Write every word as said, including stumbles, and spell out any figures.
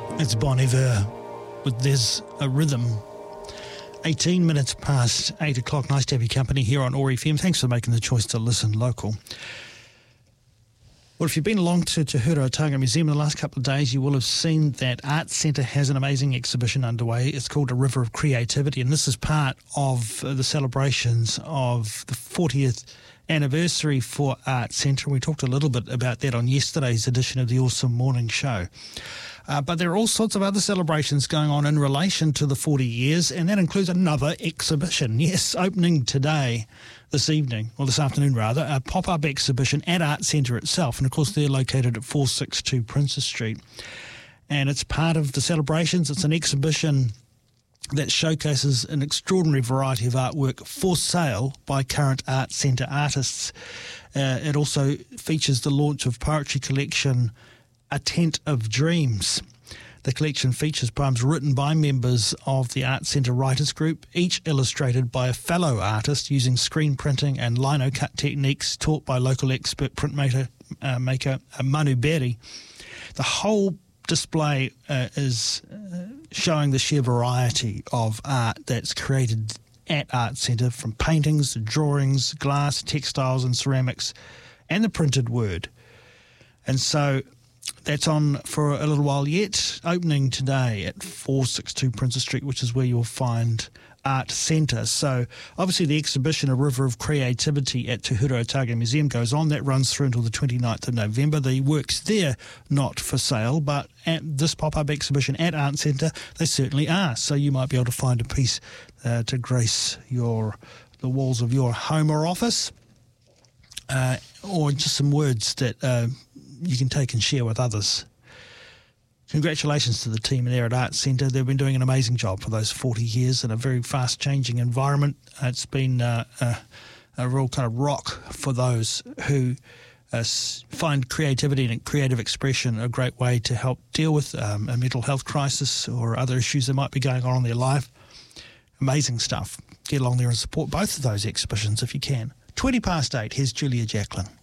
It's Bon Iver with There's a Rhythm. eighteen minutes past eight o'clock. Nice to have your company here on O A R F M. Thanks for making the choice to listen local. Well, if you've been along to Te Hura Otago Museum in the last couple of days, you will have seen that Arts Centre has an amazing exhibition underway. It's called A River of Creativity, and this is part of the celebrations of the fortieth anniversary for Arts Centre. We talked a little bit about that on yesterday's edition of the Awesome Morning Show. Uh, but there are all sorts of other celebrations going on in relation to the forty years, and that includes another exhibition. Yes, opening today, this evening, or this afternoon rather, a pop-up exhibition at Arts Centre itself. And of course, they're located at four sixty-two Princes Street. And it's part of the celebrations. It's an exhibition that showcases an extraordinary variety of artwork for sale by current Arts Centre artists. Uh, it also features the launch of poetry collection A Tent of Dreams. The collection features poems written by members of the Arts Centre Writers Group, each illustrated by a fellow artist using screen printing and lino cut techniques taught by local expert printmaker uh, maker uh, Manu Berry. The whole display uh, is uh, showing the sheer variety of art that's created at Arts Centre, from paintings to drawings, glass, textiles and ceramics, and the printed word. And so that's on for a little while yet, opening today at four sixty-two Princes Street, which is where you'll find Art Centre. So obviously the exhibition A River of Creativity at Te Hura Otago Museum goes on. That runs through until the twenty-ninth of November. The works there not for sale, but at this pop-up exhibition at Art Centre, they certainly are. So you might be able to find a piece uh, to grace your the walls of your home or office, uh, or just some words that uh, you can take and share with others. Congratulations to the team there at Arts Centre. They've been doing an amazing job for those forty years in a very fast-changing environment. It's been uh, a, a real kind of rock for those who uh, find creativity and creative expression a great way to help deal with um, a mental health crisis or other issues that might be going on in their life. Amazing stuff. Get along there and support both of those exhibitions if you can. twenty past eight, here's Julia Jacklin.